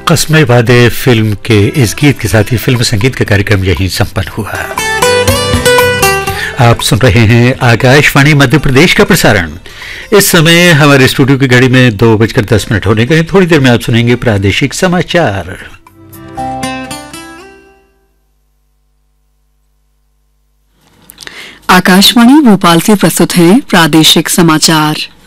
कस्मे वादे फिल्म के इस गीत के साथ ही फिल्म संगीत का कार्यक्रम यहीं संपन्न हुआ। आप सुन रहे हैं आकाशवाणी मध्य प्रदेश का प्रसारण। इस समय हमारे स्टूडियो की घड़ी में 2:10 होने गए। थोड़ी देर में आप सुनेंगे प्रादेशिक समाचार। आकाशवाणी भोपाल से प्रस्तुत हैं प्रादेशिक समाचार।